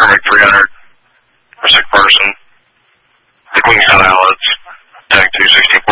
Kermit 300, a sick person. The Queenstown outlets, tag 260.